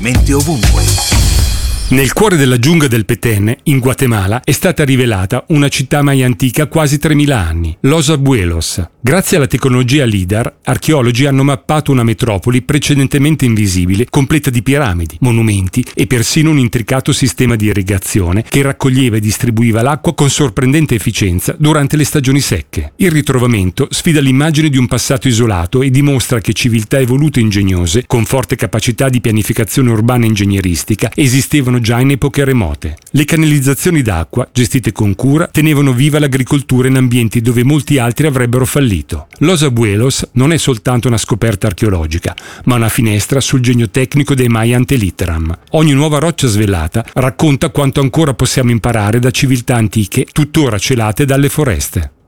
Mente ovunque. Nel cuore della giungla del Petén, in Guatemala, è stata rivelata una città mai antica quasi 3000 anni, Los Abuelos. Grazie alla tecnologia LIDAR, archeologi hanno mappato una metropoli precedentemente invisibile, completa di piramidi, monumenti e persino un intricato sistema di irrigazione che raccoglieva e distribuiva l'acqua con sorprendente efficienza durante le stagioni secche. Il ritrovamento sfida l'immagine di un passato isolato e dimostra che civiltà evolute e ingegnose, con forte capacità di pianificazione urbana e ingegneristica, esistevano già in epoche remote. Le canalizzazioni d'acqua, gestite con cura, tenevano viva l'agricoltura in ambienti dove molti altri avrebbero fallito. Los Abuelos non è soltanto una scoperta archeologica, ma una finestra sul genio tecnico dei Maya ante litteram. Ogni nuova roccia svelata racconta quanto ancora possiamo imparare da civiltà antiche tuttora celate dalle foreste.